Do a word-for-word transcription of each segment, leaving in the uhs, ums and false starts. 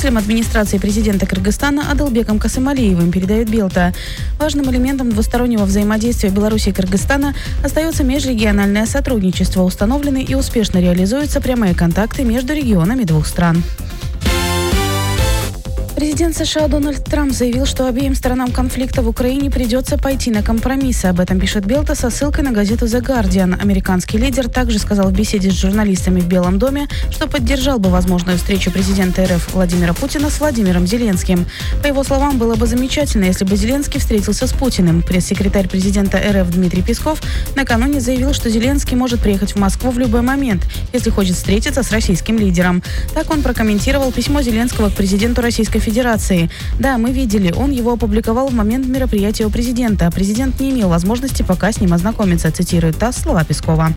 руководителем администрации президента Кыргызстана Адылбеком Касымалиевым, передает Белта. Важным элементом двустороннего взаимодействия Беларуси и Кыргызстана остается межрегиональное сотрудничество. Установлены и успешно реализуются прямые контакты между регионами двух стран. Президент США Дональд Трамп заявил, что обеим сторонам конфликта в Украине придется пойти на компромиссы. Об этом пишет Белта со ссылкой на газету The Guardian. Американский лидер также сказал в беседе с журналистами в Белом доме, что поддержал бы возможную встречу президента РФ Владимира Путина с Владимиром Зеленским. По его словам, было бы замечательно, если бы Зеленский встретился с Путиным. Пресс-секретарь президента РФ Дмитрий Песков накануне заявил, что Зеленский может приехать в Москву в любой момент, если хочет встретиться с российским лидером. Так он прокомментировал письмо Зеленского к президенту Российской Федерации. Федерации. Да, мы видели, он его опубликовал в момент мероприятия у президента. Президент не имел возможности пока с ним ознакомиться, цитирует ТАСС слова Пескова.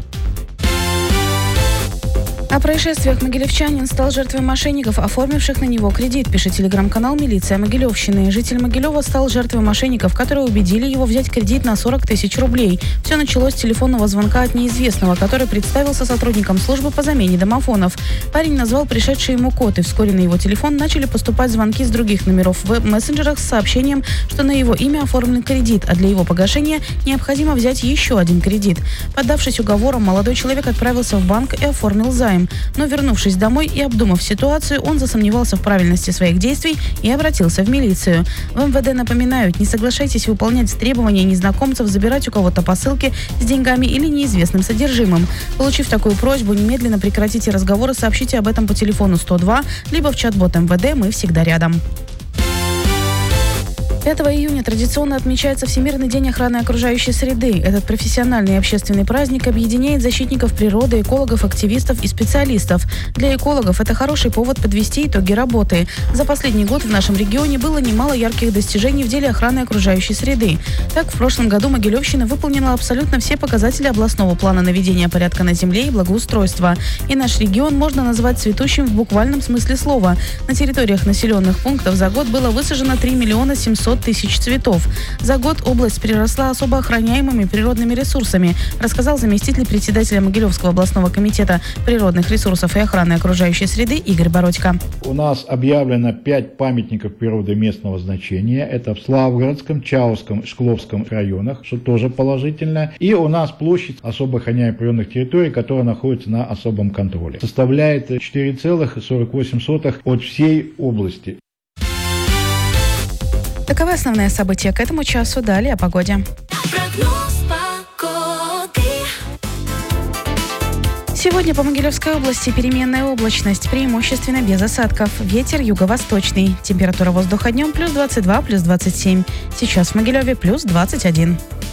О происшествиях могилевчанин стал жертвой мошенников, оформивших на него кредит, пишет телеграм-канал «Милиция Могилевщины». Житель Могилева стал жертвой мошенников, которые убедили его взять кредит на сорок тысяч рублей. Все началось с телефонного звонка от неизвестного, который представился сотрудником службы по замене домофонов. Парень назвал пришедший ему код, и вскоре на его телефон начали поступать звонки с других номеров в мессенджерах с сообщением, что на его имя оформлен кредит, а для его погашения необходимо взять еще один кредит. Поддавшись уговорам, молодой человек отправился в банк и оформил займ. Но, вернувшись домой и обдумав ситуацию, он засомневался в правильности своих действий и обратился в милицию. В эм вэ дэ напоминают, не соглашайтесь выполнять требования незнакомцев забирать у кого-то посылки с деньгами или неизвестным содержимым. Получив такую просьбу, немедленно прекратите разговоры, сообщите об этом по телефону сто два, либо в чат-бот эм вэ дэ «Мы всегда рядом». пятого июня традиционно отмечается Всемирный день охраны окружающей среды. Этот профессиональный и общественный праздник объединяет защитников природы, экологов, активистов и специалистов. Для экологов это хороший повод подвести итоги работы. За последний год в нашем регионе было немало ярких достижений в деле охраны окружающей среды. Так, в прошлом году Могилевщина выполнила абсолютно все показатели областного плана наведения порядка на земле и благоустройства. И наш регион можно назвать цветущим в буквальном смысле слова. На территориях населенных пунктов за год было высажено три миллиона семьсот тысяч цветов. За год область приросла особо охраняемыми природными ресурсами, рассказал заместитель председателя Могилевского областного комитета природных ресурсов и охраны окружающей среды Игорь Бородько. У нас объявлено пять памятников природы местного значения. Это в Славгородском, Чауском, Шкловском районах, что тоже положительно. И у нас площадь особо охраняемых природных территорий, которая находится на особом контроле, составляет четыре целых сорок восемь сотых от всей области. Таковы основные события к этому часу. Далее о погоде. Сегодня по Могилевской области переменная облачность, преимущественно без осадков. Ветер юго-восточный. Температура воздуха днем плюс двадцать два, плюс двадцать семь. Сейчас в Могилеве плюс двадцать один.